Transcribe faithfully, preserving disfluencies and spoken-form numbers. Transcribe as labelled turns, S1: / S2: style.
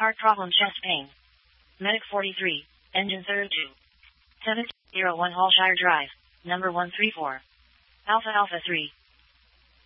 S1: Heart problem, chest pain. Medic forty-three, engine third two. seven zero one Hallshire Drive, number one three four. Alpha Alpha three.